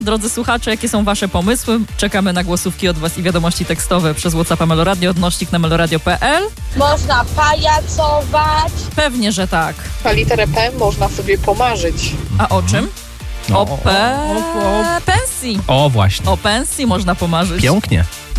Drodzy słuchacze, jakie są wasze pomysły? Czekamy na głosówki od was i wiadomości tekstowe przez WhatsAppa Meloradio, odnośnik na meloradio.pl. Można pajacować. Pewnie, że tak. Na literę P można sobie pomarzyć. A o czym? No, O pensji. O, właśnie. O pensji można pomarzyć. Pięknie.